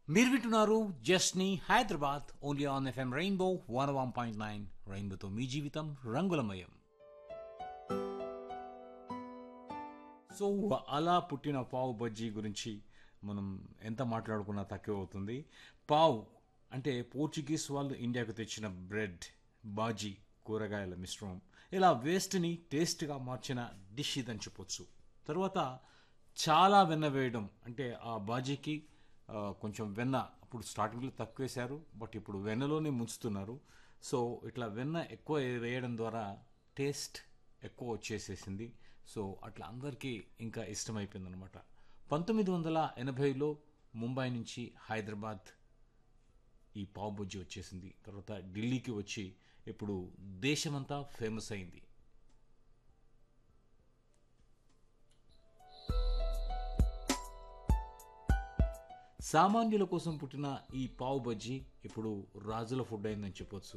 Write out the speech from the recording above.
మీరు వింటున్నారు జస్ట్ని Hyderabad only on FM rainbow 101.9 రెయిన్బోతో మీ జీవితం రంగులమయం. సో అలా పుట్టిన పావ్ బజ్జీ గురించి మనం ఎంత మాట్లాడుకున్నా తక్కువ అవుతుంది. పావ్ అంటే పోర్చుగీస్ వాళ్ళు ఇండియాకు తెచ్చిన బ్రెడ్, బాజీ, కూరగాయల మిశ్రమం. ఇలా వేస్ట్ని టేస్ట్గా మార్చిన డిష్ ఇదని చెప్పొచ్చు. తర్వాత చాలా వెన్న వేయడం, అంటే ఆ బాజీకి కొంచెం వెన్న అప్పుడు స్టార్టింగ్లో తక్కువ వేశారు, బట్ ఇప్పుడు వెన్నలోనే ముంచుతున్నారు. సో ఇట్లా వెన్న ఎక్కువ వేయడం ద్వారా టేస్ట్ ఎక్కువ వచ్చేసేసింది. సో అట్లా అందరికీ ఇంకా ఇష్టమైపోయింది అనమాట. 1980లో ముంబై నుంచి హైదరాబాద్ ఈ పావ్ బజ్జీ వచ్చేసింది. తర్వాత ఢిల్లీకి వచ్చి ఇప్పుడు దేశమంతా ఫేమస్ అయింది. సామాన్యుల కోసం పుట్టిన ఈ పావ్ బజ్జీ ఇప్పుడు రాజుల ఫుడ్ అయిందని చెప్పొచ్చు.